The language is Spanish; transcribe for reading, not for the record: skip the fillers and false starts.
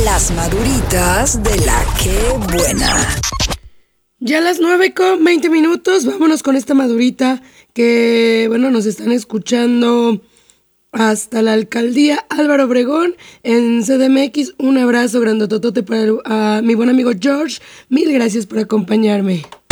Las maduritas de la que buena. Ya a las 9:20, vámonos con esta madurita que, bueno, nos están escuchando hasta la alcaldía Álvaro Obregón en CDMX. Un abrazo grandototote para mi buen amigo George. Mil gracias por acompañarme.